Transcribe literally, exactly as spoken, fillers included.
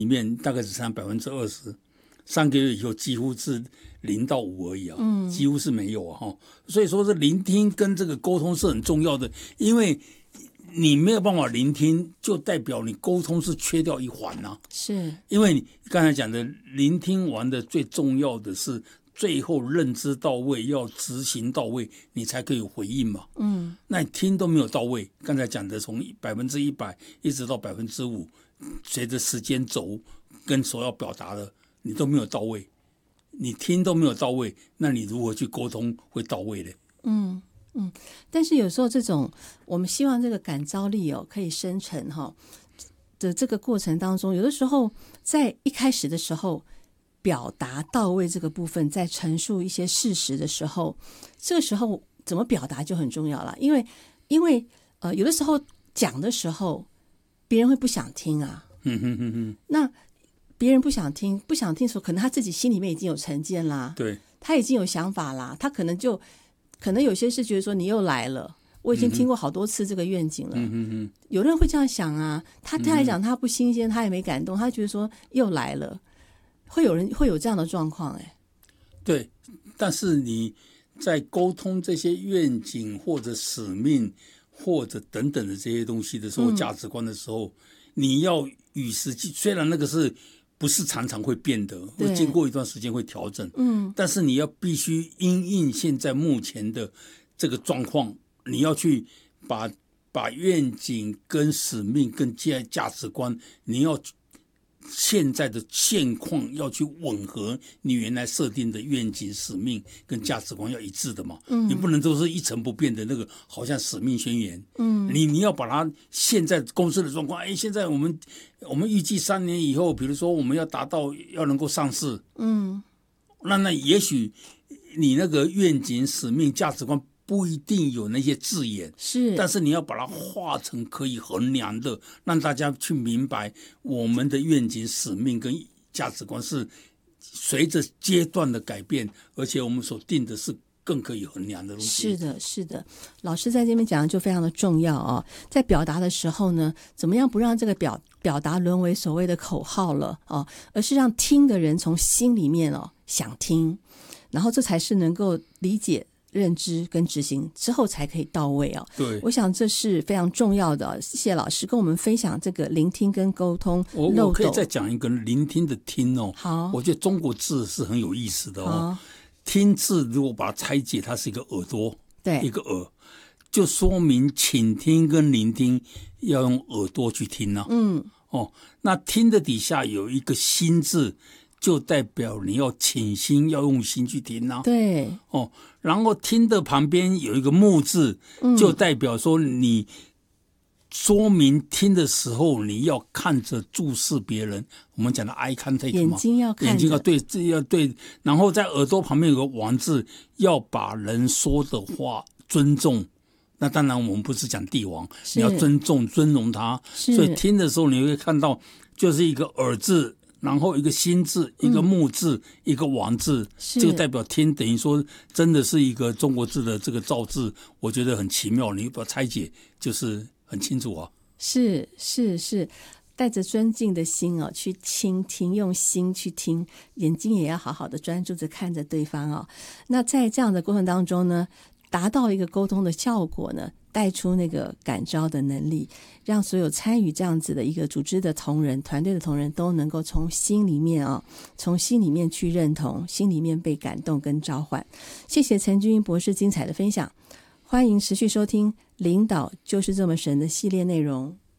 里面大概只剩百分之二十，三个月以后几乎是零到五而已啊，嗯，几乎是没有啊哈。所以说，这聆听跟这个沟通是很重要的，因为你没有办法聆听，就代表你沟通是缺掉一环啊。 是， 因为你刚才讲的，聆听完的最重要的是最后认知到位，要执行到位，你才可以回应嘛。嗯，那你听都没有到位，刚才讲的从百分之一百一直到百分之五，随着时间轴跟所要表达的，你都没有到位，你听都没有到位，那你如何去沟通会到位呢？ 嗯。嗯，但是有时候这种我们希望这个感召力哦可以生成哈、哦、的这个过程当中，有的时候在一开始的时候表达到位这个部分，在陈述一些事实的时候，这个时候怎么表达就很重要了。因为因为呃有的时候讲的时候别人会不想听啊， 嗯哼哼哼， 那别人不想听不想听的时候，可能他自己心里面已经有成见啦， 对， 他已经有想法啦，他可能就可能有些是觉得说你又来了，我已经听过好多次这个愿景了、嗯哼哼，有人会这样想啊，他对他来讲他不新鲜，他也没感动，他觉得说又来了，会有人会有这样的状况。哎， 对，但是你在沟通这些愿景或者使命或者等等的这些东西的时候、嗯、价值观的时候，你要与时俱进，虽然那个是不是常常会变的，会经过一段时间会调整，嗯，但是你要必须因应现在目前的这个状况，你要去把把愿景跟使命跟价值观，你要现在的现况要去吻合你原来设定的愿景、使命跟价值观要一致的嘛，嗯，你不能都是一成不变的那个，好像使命宣言，嗯，你你要把它现在公司的状况，哎，现在我们我们预计三年以后，比如说我们要达到要能够上市，嗯，那那也许你那个愿景、使命、价值观不一定有那些字眼， 是， 但是你要把它化成可以衡量的，让大家去明白我们的愿景、使命跟价值观是随着阶段的改变，而且我们所定的是更可以衡量的东西。 是的，是的，老师在这边讲的就非常的重要啊、哦。在表达的时候呢，怎么样不让这个表表达沦为所谓的口号了哦，而是让听的人从心里面哦想听，然后这才是能够理解、认知跟执行之后才可以到位哦。 对， 我想这是非常重要的。谢谢老师跟我们分享这个聆听跟沟通我我可以再讲一个聆听的听哦。 好， 我觉得中国字是很有意思的哦。听字如果把它拆解，它是一个耳朵， 对， 一个耳，就说明倾听跟聆听要用耳朵去听啊。嗯，哦，那听的底下有一个心字，就代表你要倾心，要用心去听啊。 对， 哦，然后听的旁边有一个目字，就代表说你说明听的时候你要看着注视别人，我们讲的 eye contact 嘛， 眼睛要看着， 眼睛要对，这要对，然后在耳朵旁边有个王字，要把人说的话尊重。那当然我们不是讲帝王，你要尊重尊荣他，所以听的时候你会看到就是一个耳字，然后一个心字，一个木字、嗯、一个王字，这个代表听，等于说真的是一个中国字的这个造字，我觉得很奇妙，你把它拆解就是很清楚啊。 是是是，带着尊敬的心哦去倾听，用心去听，眼睛也要好好的专注着看着对方哦。那在这样的过程当中呢，达到一个沟通的效果呢，带出那个感召的能力，让所有参与这样子的一个组织的同仁、团队的同仁都能够从心里面啊、哦，从心里面去认同，心里面被感动跟召唤。谢谢陈君英博士精彩的分享，欢迎持续收听《领导就是这么神》的系列内容。